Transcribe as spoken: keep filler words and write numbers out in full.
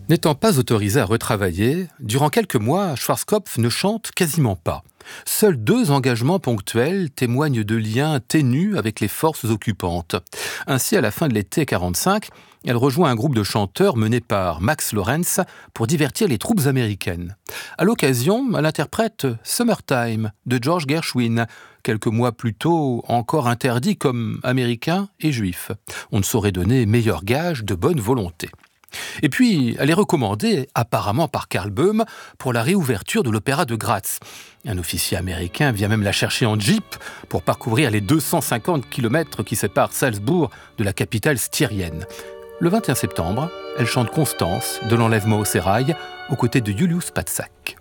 N'étant pas autorisé à retravailler, durant quelques mois, Schwarzkopf ne chante quasiment pas. Seuls deux engagements ponctuels témoignent de liens ténus avec les forces occupantes. Ainsi, à la fin de l'été quarante-cinq, elle rejoint un groupe de chanteurs mené par Max Lorenz pour divertir les troupes américaines. À l'occasion, elle interprète « Summertime » de George Gershwin, quelques mois plus tôt encore interdit comme américain et juif. On ne saurait donner meilleur gage de bonne volonté. Et puis, elle est recommandée, apparemment par Karl Böhm, pour la réouverture de l'opéra de Graz. Un officier américain vient même la chercher en jeep pour parcourir les deux cent cinquante kilomètres qui séparent Salzbourg de la capitale styrienne. Le vingt et un septembre, elle chante Constance de l'Enlèvement au sérail aux côtés de Julius Patzak.